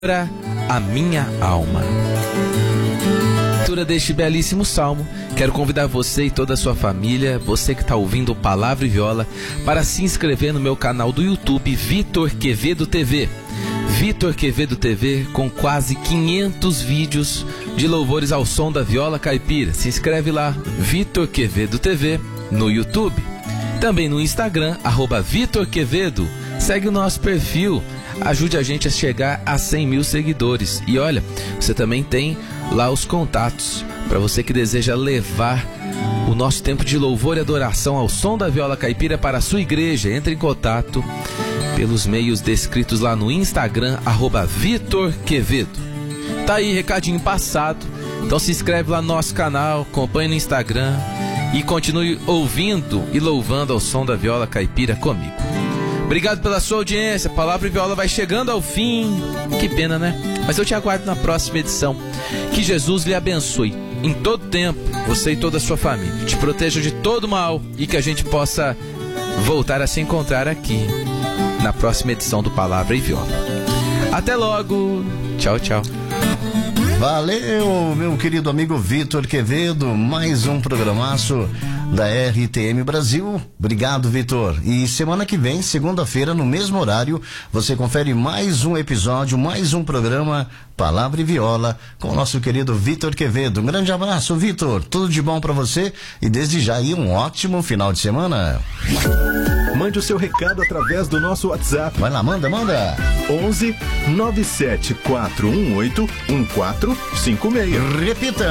a minha alma. Leitura deste belíssimo salmo, quero convidar você e toda a sua família, você que está ouvindo Palavra e Viola, para se inscrever no meu canal do YouTube Vitor Quevedo TV. Vitor Quevedo TV, com quase 500 vídeos de louvores ao som da viola caipira. Se inscreve lá, Vitor Quevedo TV, no YouTube. Também no Instagram, @Vitor Quevedo. Segue o nosso perfil, ajude a gente a chegar a 100 mil seguidores. E olha, você também tem lá os contatos para você que deseja levar o nosso tempo de louvor e adoração ao som da viola caipira para a sua igreja. Entre em contato pelos meios descritos lá no Instagram, @Vitor Quevedo. Tá aí, recadinho passado. Então se inscreve lá no nosso canal, acompanhe no Instagram e continue ouvindo e louvando ao som da viola caipira comigo. Obrigado pela sua audiência. Palavra e Viola vai chegando ao fim. Que pena, né? Mas eu te aguardo na próxima edição. Que Jesus lhe abençoe em todo tempo, você e toda a sua família. Te proteja de todo mal e que a gente possa voltar a se encontrar aqui na próxima edição do Palavra e Viola. Até logo. Tchau, tchau. Valeu, meu querido amigo Vitor Quevedo. Mais um programaço da RTM Brasil. Obrigado, Vitor. E semana que vem, segunda-feira, no mesmo horário, você confere mais um episódio, mais um programa Palavra e Viola com o nosso querido Vitor Quevedo. Um grande abraço, Vitor. Tudo de bom pra você e desde já aí um ótimo final de semana. Mande o seu recado através do nosso WhatsApp. Vai lá, manda. 11 97 418 1456. Repita.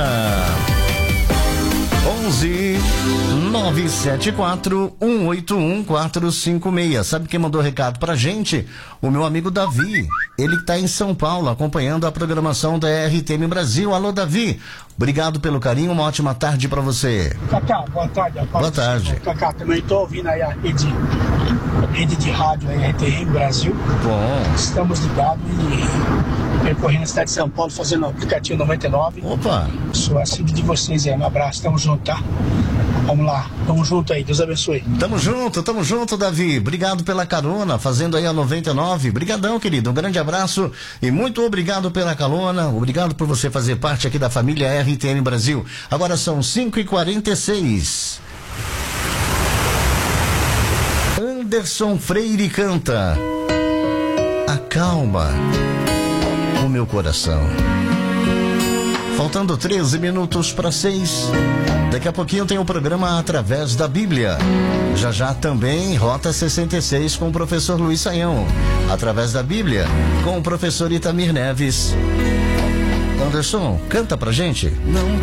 11 974 181 456. Sabe quem mandou recado pra gente? O meu amigo Davi. Ele que tá em São Paulo acompanhando a programação da RTM Brasil. Alô, Davi. Obrigado pelo carinho. Uma ótima tarde pra você. Cacá, boa tarde. Boa tarde. Cacá, também tô ouvindo aí a rede de rádio aí, RTM Brasil. Bom. Estamos ligados e percorrendo a cidade de São Paulo, fazendo o aplicativo 99. Opa. Sou assíduo de vocês aí. Um abraço, tamo junto, tá? Vamos lá, tamo junto aí, Deus abençoe. Tamo junto, Davi. Obrigado pela carona, fazendo aí a 99. Brigadão, querido, um grande abraço e muito obrigado pela carona. Obrigado por você fazer parte aqui da família RTM Brasil. Agora são 5h46. Anderson Freire canta Acalma o meu coração. Faltando 13 minutos para 6. Daqui a pouquinho tem o programa Através da Bíblia. Já também Rota 66 com o professor Luiz Saião. Através da Bíblia com o professor Itamir Neves. Anderson, canta pra gente. Não